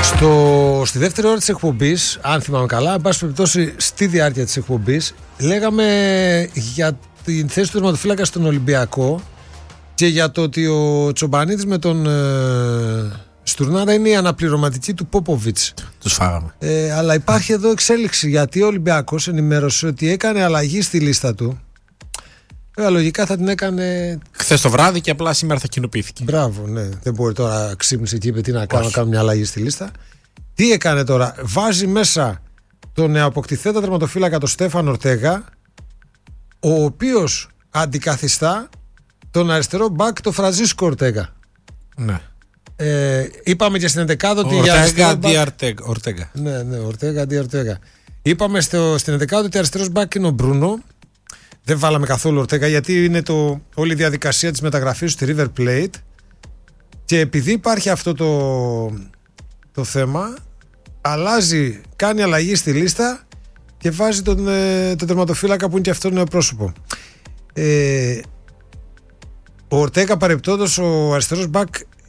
Στη δεύτερη ώρα της εκπομπής, αν θυμάμαι καλά, εν πάση περιπτώσει στη διάρκεια της εκπομπής, λέγαμε για την θέση του τερματοφύλακα στον Ολυμπιακό και για το ότι ο Τσομπανίδης με τον Στουρνάρα είναι η αναπληρωματική του Πόποβιτς. Τους φάγαμε. Αλλά υπάρχει εδώ εξέλιξη, γιατί ο Ολυμπιακός ενημέρωσε ότι έκανε αλλαγή στη λίστα του. Λογικά θα την έκανε χθες το βράδυ και απλά σήμερα θα κοινοποιήθηκε. Μπράβο, ναι. Δεν μπορεί τώρα ξύπνησε και είπε τι να κάνω μια αλλαγή στη λίστα. Τι έκανε τώρα? Βάζει μέσα τον νεοαποκτηθέντα τερματοφύλακα τον Στέφαν Ορτέγα, ο οποίος αντικαθιστά τον αριστερό μπακ τον Φρανσίσκο Ορτέγα. Ναι. Είπαμε και στην εντεκάδα ότι Ορτέγα αντί Ορτέγα. Ναι, Ορτέγα αντί Ορτέγα. Είπαμε στην εντεκάδα ότι αριστερός μπακ είναι ο Μπρούνο. Δεν βάλαμε καθόλου Ορτέγα γιατί είναι όλη η διαδικασία της μεταγραφής στη River Plate. Και επειδή υπάρχει αυτό το θέμα, κάνει αλλαγή στη λίστα και βάζει τον τερματοφύλακα που είναι και αυτό νέο πρόσωπο. Ο Ορτέγα παρεπτόντως, ο αριστερός μπακ,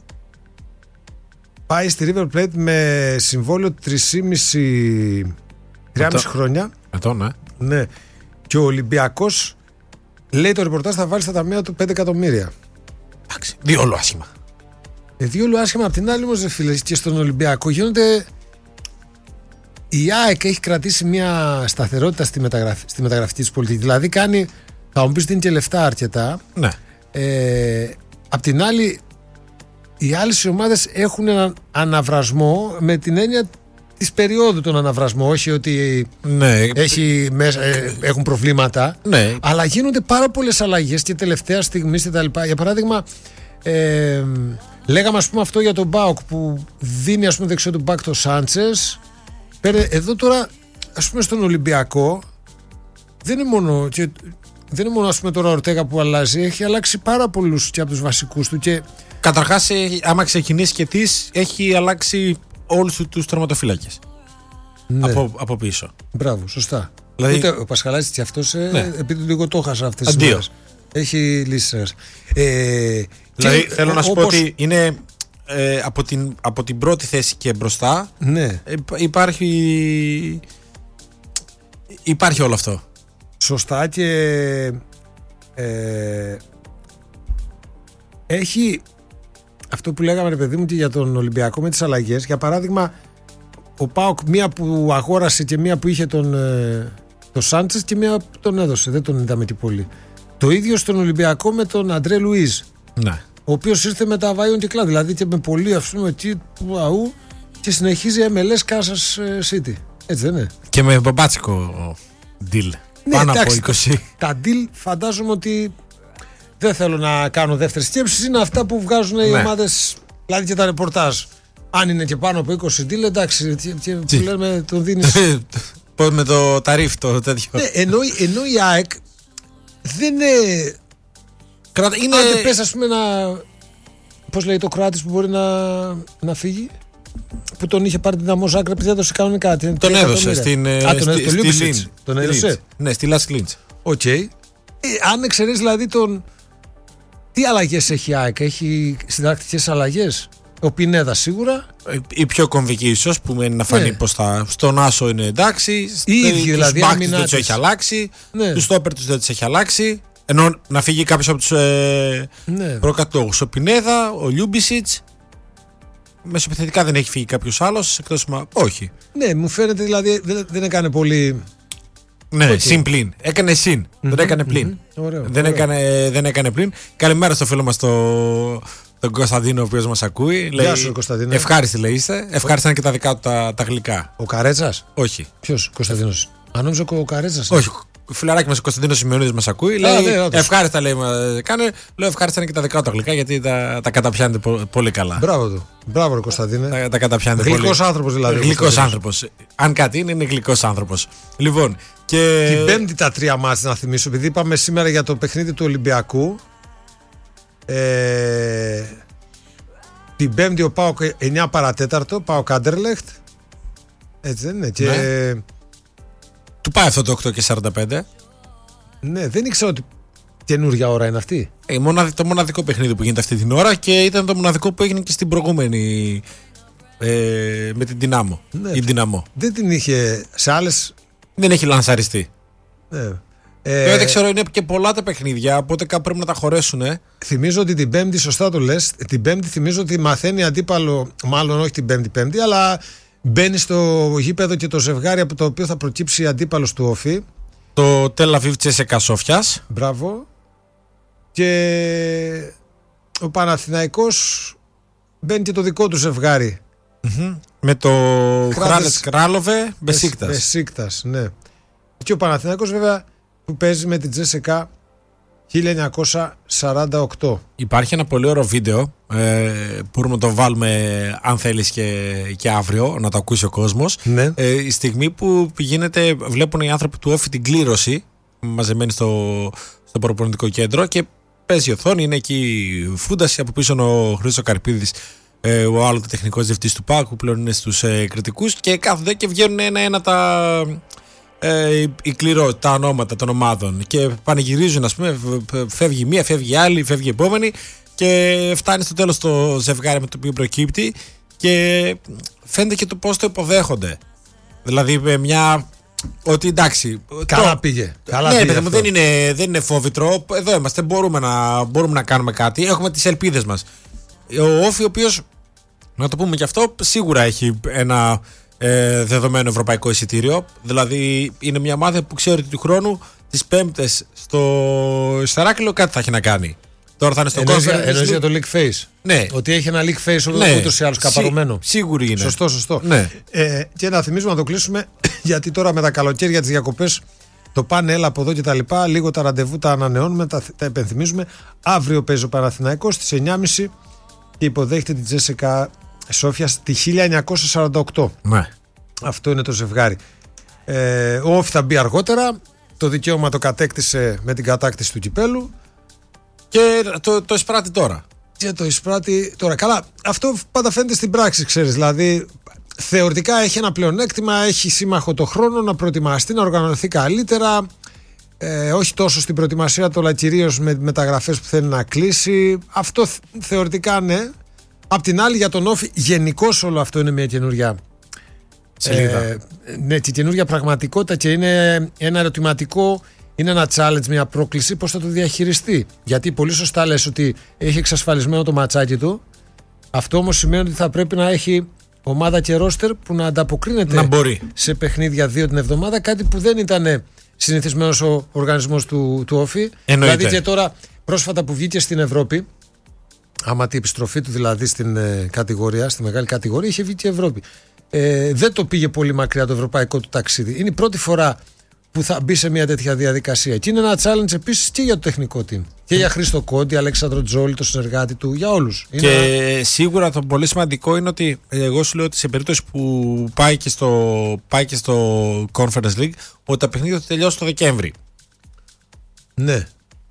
πάει στη River Plate με συμβόλαιο 3,5 χρόνια. Ναι. Και ο Ολυμπιακός, λέει το ρεπορτάζ, θα βάλει στα ταμεία του 5 εκατομμύρια. Εντάξει, διόλου άσχημα. Διόλου άσχημα. Απ' την άλλη όμως, φίλε, και στον Ολυμπιακό γίνονται. Η ΑΕΚ έχει κρατήσει μια σταθερότητα στη μεταγραφική της πολιτική. Δηλαδή κάνει, θα μου πεις, δίνει και λεφτά αρκετά. Ναι. Απ' την άλλη, οι άλλες ομάδες έχουν έναν αναβρασμό με την έννοια της περίοδου τον αναβρασμό. Όχι ότι έχουν προβλήματα, ναι, αλλά γίνονται πάρα πολλές αλλαγές και τελευταία στιγμή κτλ. Για παράδειγμα, λέγαμε ας πούμε αυτό για τον ΠΑΟΚ που δίνει ας πούμε δεξιό του μπακ το Σάντσες. Εδώ τώρα ας πούμε στον Ολυμπιακό δεν είναι μόνο ας πούμε τώρα ο Ορτέγα που αλλάζει, έχει αλλάξει πάρα πολλούς και από τους βασικούς του. Και καταρχάς, άμα ξεκινήσει και έχει αλλάξει όλους τους τερματοφύλακες. Ναι. Από πίσω. Μπράβο, σωστά. Δηλαδή, ούτε ο Πασχαλάκης και αυτός, επειδή λίγο το έχασα αυτές τις μέρες. Έχει λύσεις. Δηλαδή θέλω να σου πω ότι είναι από την πρώτη θέση και μπροστά, ναι, υπάρχει όλο αυτό. Σωστά. Και έχει αυτό που λέγαμε, ρε παιδί μου, και για τον Ολυμπιακό με τις αλλαγές. Για παράδειγμα, ο ΠΑΟΚ, μία που αγόρασε και μία που είχε τον Σάντσες και μία που τον έδωσε. Δεν τον είδαμε και πολύ. Το ίδιο στον Ολυμπιακό με τον Αντρέ Λουίζ. Ναι. Ο οποίος ήρθε με τα Βάιον και Κλάδ. Δηλαδή και με πολύ αυτού και συνεχίζει MLS Kansas City. Έτσι δεν είναι? Και με μπαμπάτσικο deal. Ναι, πάνω εντάξει, από 20. Τα deal φαντάζομαι ότι δεν θέλω να κάνω δεύτερες σκέψεις. Είναι αυτά που βγάζουν οι ομάδες, δηλαδή και τα ρεπορτάζ. Αν είναι και πάνω από 20 deal, εντάξει, που λέμε τον δίνεις. Με το ταρίφ το τέτοιο. Ναι, ενώ η ΑΕΚ δεν είναι. Είναι... Αν δεν πες, ας πούμε, πώς λέει το Κροάτης που μπορεί να φύγει, που τον είχε πάρει την Δυναμό Ζάγκρεπ, δεν έδωσε κανονικά. Τον έδωσε στην Λίντς. Τον έδωσε. Ναι, στη Λας Λίντς. Οκ. Αν εξαιρείς δηλαδή τι αλλαγές έχει η ΑΕΚ? Έχει συντακτικές αλλαγές? Ο Πινέδα σίγουρα. Η πιο κομβική ίσως που μένει να φανεί πως στον Άσο είναι εντάξει. Τους δηλαδή, μπακ τους δεν τους έχει αλλάξει. Τους στόπερ τους δεν τους έχει αλλάξει. Ενώ να φύγει κάποιος από τους προκατόχους. Ο Πινέδα, ο Λιούμπισιτς. Μεσοπιθετικά δεν έχει φύγει κάποιος άλλος εκτός όχι. Ναι, μου φαίνεται δηλαδή δεν έκανε πολύ. Ναι, συν πλην. Έκανε συν. Δεν έκανε πλην. Δεν έκανε πλην. Καλημέρα στο φίλο μας τον Κωνσταντίνο, ο οποίος μας ακούει. Γεια σου, Κωνσταντίνο. Ευχάριστη λέει είστε. Ευχάρισταν και τα δικά του τα γλυκά. Ο Καρέτσας? Όχι. Ποιος Κωνσταντίνος? Αν νόμιζα ο Καρέτσας. Όχι. Ο φιλαράκι μας ο Κωνσταντίνος Σημειονίδης μας ακούει. Λέει ευχάριστα, λέει, κάνε. Λέω ευχάριστα είναι και τα δικά του τα γλυκά, γιατί τα καταπιάνετε πολύ καλά. Μπράβο του. Μπράβο, Κωνσταντίνε. Τα καταπιάνετε πολύ. Γλυκός άνθρωπος δηλαδή. Γλυκός άνθρωπος. Αν κάτι είναι γλυκός άνθρωπος. Λοιπόν. Την Πέμπτη τα 3 μάτς, να θυμίσω, επειδή είπαμε σήμερα για το παιχνίδι του Ολυμπιακού. Την Πέμπτη ο ΠΑΟΚ 9 παρατέταρτο, ΠΑΟΚ Άντερλεχτ. Έτσι δεν είναι? Και του πάει αυτό το 8:45. Ναι, δεν ήξερα ότι καινούργια ώρα είναι αυτή. Το μοναδικό παιχνίδι που γίνεται αυτή την ώρα, και ήταν το μοναδικό που έγινε και στην προηγούμενη με την Δυνάμο. Ναι. Η Δυναμό. Δεν την είχε σε άλλες. Δεν έχει λανσαριστεί. Ναι. Δεν ξέρω, είναι και πολλά τα παιχνίδια, οπότε κάπου πρέπει να τα χωρέσουν. Θυμίζω ότι την Πέμπτη, σωστά το λες, την Πέμπτη θυμίζω ότι μαθαίνει αντίπαλο, μάλλον όχι την Πέμπτη, αλλά μπαίνει στο γήπεδο και το ζευγάρι από το οποίο θα προκύψει αντίπαλος του Όφη. Το Τελ Αβίβ Τσέσεκα Σόφιας. Μπράβο. Και ο Παναθηναϊκός μπαίνει και το δικό του ζευγάρι. Με το Χράνετς Κράλοβε Μπεσίκτας, ναι. Και ο Παναθηναϊκός βέβαια που παίζει με την Τζέσεκα 1948. Υπάρχει ένα πολύ ωραίο βίντεο, μπορούμε να το βάλουμε αν θέλεις και αύριο να το ακούσει ο κόσμος. Ναι. Η στιγμή που βλέπουν οι άνθρωποι του Όφη την κλήρωση μαζεμένοι στο προπονητικό κέντρο και παίζει η οθόνη, είναι εκεί η Φούνταση, από πίσω ο Χρήστος Καρπίδης, ο άλλο τεχνικός διευθυντής του ΠΑΟΚ που πλέον είναι στους κριτικούς, και κάθονται και βγαίνουν ένα-ένα τα ονόματα των ομάδων και πανηγυρίζουν, ας πούμε, φεύγει μία, φεύγει άλλη, φεύγει η επόμενη και φτάνει στο τέλος το ζευγάρι με το οποίο προκύπτει και φαίνεται και το πώς το υποδέχονται. Δηλαδή με μια... Ότι εντάξει. Καλά πήγε. Ναι, παιδί μου, δεν είναι φόβητρο. Εδώ είμαστε. Μπορούμε να κάνουμε κάτι. Έχουμε τις ελπίδες μας. Ο Όφη, ο οποίος, να το πούμε και αυτό, σίγουρα έχει ένα δεδομένο ευρωπαϊκό εισιτήριο. Δηλαδή είναι μια ομάδα που ξέρει ότι του χρόνου τις Πέμπτες στο Ηρακλείο κάτι θα έχει να κάνει. Τώρα θα είναι στο Conference. Εννοείς για το League Face. Ναι. Ότι έχει ένα League Face ούτως ή άλλως καπαρωμένο. Σίγουρη είναι. Σωστό. Ναι. Και να θυμίσουμε, να το κλείσουμε, γιατί τώρα με τα καλοκαίρια, τις διακοπές, το πάνε έλα από εδώ και τα λοιπά. Λίγο τα ραντεβού τα ανανεώνουμε, τα επενθυμίζουμε. Αύριο παίζει ο Παναθηναϊκός στις 9.30 και υποδέχεται την Τζέσεκα Σόφια τη 1948. Ναι. Αυτό είναι το ζευγάρι. Ο Όφη θα μπει αργότερα. Το δικαίωμα το κατέκτησε με την κατάκτηση του κυπέλου. Και το εισπράττει τώρα. Και το εισπράττει τώρα. Καλά, αυτό πάντα φαίνεται στην πράξη, ξέρεις. Δηλαδή, θεωρητικά έχει ένα πλεονέκτημα, έχει σύμμαχο το χρόνο να προετοιμαστεί, να οργανωθεί καλύτερα. Όχι τόσο στην προετοιμασία, αλλά κυρίως με μεταγραφές που θέλει να κλείσει. Αυτό θεωρητικά ναι. Απ' την άλλη, για τον Όφη, γενικώς όλο αυτό είναι μια καινούρια σελίδα. Ναι, και καινούρια πραγματικότητα και είναι ένα ερωτηματικό. Είναι ένα challenge, μια πρόκληση, πώς θα το διαχειριστεί. Γιατί πολύ σωστά λες ότι έχει εξασφαλισμένο το ματσάκι του. Αυτό όμως σημαίνει ότι θα πρέπει να έχει ομάδα και ρόστερ που να ανταποκρίνεται σε παιχνίδια 2 την εβδομάδα. Κάτι που δεν ήταν συνηθισμένος ο οργανισμός του Όφη. Δηλαδή και τώρα πρόσφατα που βγήκε στην Ευρώπη, άμα την επιστροφή του δηλαδή στην κατηγορία, στη μεγάλη κατηγορία, είχε βγει και η Ευρώπη. Δεν το πήγε πολύ μακριά το ευρωπαϊκό του ταξίδι. Είναι η πρώτη φορά που θα μπει σε μια τέτοια διαδικασία. Και είναι ένα challenge επίσης και για το τεχνικό team. Και για Χρήστο Κόντι, Αλέξανδρο Τζόλι, το συνεργάτη του, για όλους. Και σίγουρα το πολύ σημαντικό είναι ότι εγώ σου λέω ότι σε περίπτωση που πάει και στο Conference League, ότι τα παιχνίδια θα τελειώσει το Δεκέμβρη. Ναι.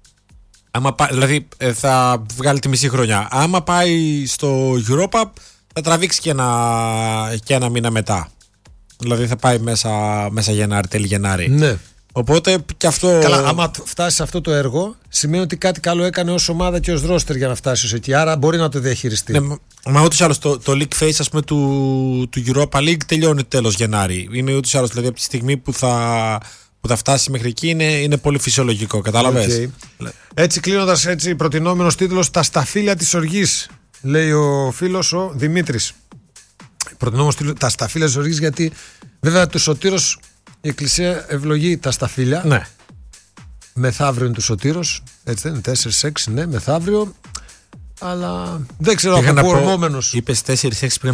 Δηλαδή θα βγάλει τη μισή χρονιά. Άμα πάει στο Europa, θα τραβήξει και ένα μήνα μετά. Δηλαδή θα πάει μέσα Γενάρη, τέλη Γενάρη. Ναι. Οπότε και αυτό. Καλά, άμα φτάσει σε αυτό το έργο, σημαίνει ότι κάτι καλό έκανε ως ομάδα και ως ρόστερ για να φτάσει ως εκεί. Άρα μπορεί να το διαχειριστεί. Ναι, μα ούτως ή άλλως το League Face, ας πούμε, του Europa League τελειώνει τέλος Γενάρη. Είναι ούτως ή άλλως, δηλαδή από τη στιγμή που θα φτάσει μέχρι εκεί είναι πολύ φυσιολογικό. Κατάλαβες. Okay. Έτσι, κλείνοντας, προτινόμενος τίτλος «Τα σταφύλια της οργής», λέει ο φίλος ο Δημήτρης. Προτινόμενος τίτλος «Τα σταφύλια της οργής», γιατί βέβαια του Σωτήρος η Εκκλησία ευλογεί τα σταφύλια. Ναι. Μεθαύριο είναι του Σωτήρος. Έτσι δεν είναι, 4-6, ναι, μεθαύριο. Αλλά δεν ξέρω από πού ορμόμενος. Είπες 4-6 πριν.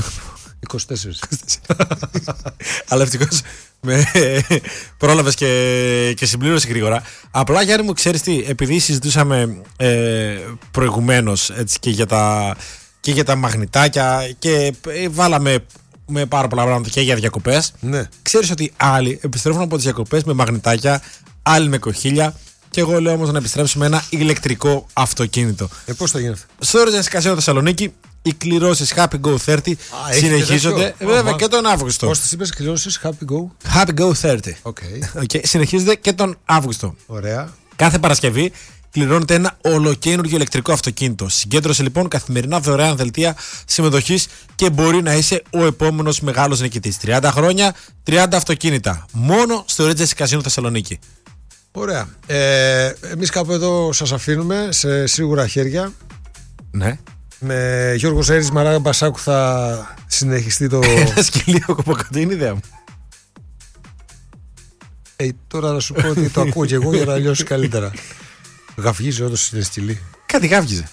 24. Αλλά ευτυχώς πρόλαβες και συμπλήρωσε γρήγορα. Απλά, Γιάννη μου, ξέρεις τι, επειδή συζητούσαμε προηγουμένως έτσι, και για τα μαγνητάκια και βάλαμε με πάρα πολλά πράγματα και για διακοπές. Ναι. Ξέρεις ότι άλλοι επιστρέφουν από τις διακοπές με μαγνητάκια, άλλοι με κοχύλια. Και εγώ λέω όμως να επιστρέψουμε ένα ηλεκτρικό αυτοκίνητο. Πώς θα γίνει αυτό? Στο Ρετζένς Κασίνο Θεσσαλονίκη οι κληρώσεις Happy Go 30 συνεχίζονται. Βέβαια και τον Αύγουστο. Πώς τις είπες κληρώσεις Happy Go? Happy Go 30. Okay. Συνεχίζονται και τον Αύγουστο. Ωραία. Κάθε Παρασκευή πληρώνετε ένα ολοκαίνουργιο ηλεκτρικό αυτοκίνητο. Συγκέντρωσε λοιπόν καθημερινά δωρεάν δελτία συμμετοχής και μπορεί να είσαι ο επόμενος μεγάλος νικητής. 30 χρόνια, 30 αυτοκίνητα. Μόνο στο Regency Casino Θεσσαλονίκη. Ωραία. Εμείς κάπου εδώ σας αφήνουμε σε σίγουρα χέρια. Ναι. Με Γιώργο Ζαΐρης, Μαράγα Μπασάκου θα συνεχιστεί το. Ένα σκυλί από κάτω είναι ιδέα μου. Τώρα να σου πω ότι το ακούω και εγώ για να λιώσει καλύτερα. Γαυγίζει όντως στην σκυλί. Κάτι γαύγιζε.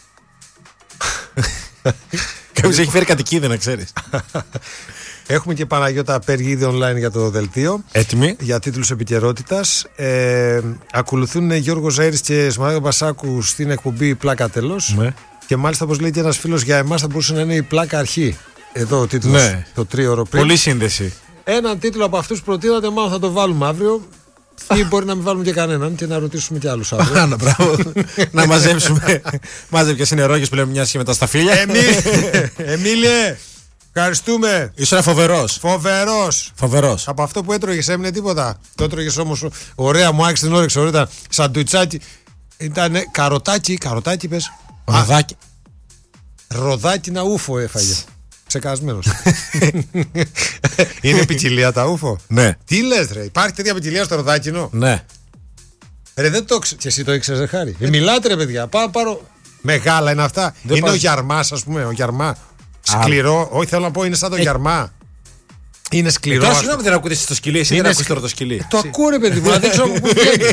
Κάποιος έχει φέρει κατοικίδι, να ξέρεις. Έχουμε και Παναγιώτα Απέργη ήδη online για το δελτίο. Έτοιμοι. Για τίτλους επικαιρότητας. Ακολουθούν Γιώργο Ζαΐρης και Μαράγα Μπασάκου στην εκπομπή Πλάκα Τέλος. Ναι. Και μάλιστα, όπως λέει και ένας φίλος, για εμάς θα μπορούσε να είναι η Πλάκα Αρχή. Εδώ ο τίτλος, ναι. Το 3ωρο πριν. Πολύ σύνδεση. Έναν τίτλο από αυτούς που προτείνατε, μάλλον θα το βάλουμε αύριο. Ή μπορεί να μην βάλουμε και κανέναν και να ρωτήσουμε κι άλλους αύριο. Να μαζέψουμε. Μάζε ποιες είναι ρόγες που λέμε μια και με τα σταφύλια. Εμίλιε, ευχαριστούμε. Ήσουν φοβερός. Φοβερός. Από αυτό που έτρωγες έμεινε τίποτα. Το έτρωγες όμως ωραία, μου άξιζε την όρεξη. Ωραία, ήταν σαντουιτσάκι. Ήταν καροτάκι πες. Ροδάκι. Ροδάκι να ούφο έφαγε. Ξεκασμένος. Είναι ποικιλία τα ούφο. Ναι. Τι λες ρε, υπάρχει τέτοια ποικιλία στο ροδάκινο? Ναι. Ρε δεν το ξέρεις. Και εσύ το ήξερες Χάρη? Μιλάτε ρε παιδιά. Πάρω. Μεγάλα είναι αυτά. Είναι ο γιαρμάς, ας πούμε. Ο γιαρμά. Σκληρό. Όχι, θέλω να πω, είναι σαν το γιαρμά. Είναι σκληρό. Τώρα συγγνώμη, δεν ακούτε το σκυλί. Εσύ δεν ακούς τώρα το σκυλί. Το ακούω ρε παιδί μου, να δείξω από πού βγαίνει.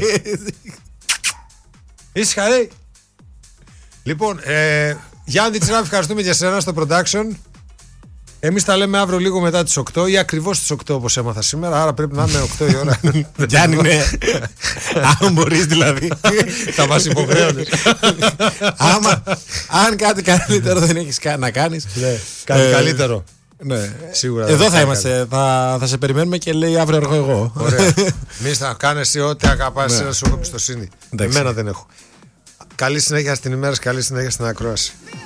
Είσαι Χαρή. Λοιπόν, Γιάννη Τσιράφη, ευχαριστούμε για σένα στο production. Εμείς τα λέμε αύριο λίγο μετά τις 8 ή ακριβώς τις 8 όπως έμαθα σήμερα. Άρα πρέπει να είναι 8 η ώρα. Γιάννη, ναι. Αν μπορείς δηλαδή. Θα μας υποχρέωνες. Αν κάτι καλύτερο δεν έχεις να κάνεις. Κάτι καλύτερο. Ναι. Σίγουρα. Εδώ θα είμαστε. Θα σε περιμένουμε και λέει αύριο αργό εγώ. Ωραία. Μη θα κάνεις ό,τι αγαπάς, να σου έχω εμπιστοσύνη. Εμένα δεν έχω. Καλή συνέχεια στην ημέρα, καλή συνέχεια στην ακρόαση.